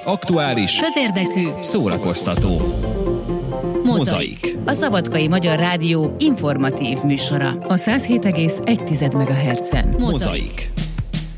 Aktuális, közérdekű, szórakoztató. Mozaik. A Szabadkai Magyar Rádió informatív műsora. A 107,1 MHz-en. Mozaik.